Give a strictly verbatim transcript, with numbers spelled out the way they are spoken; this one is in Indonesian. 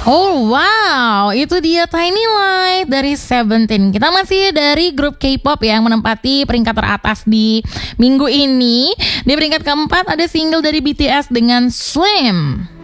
Oh wow, itu dia Tiny Light dari Seventeen. Kita masih dari grup K-pop yang menempati peringkat teratas di minggu ini. Di peringkat keempat ada single dari B T S dengan Slim.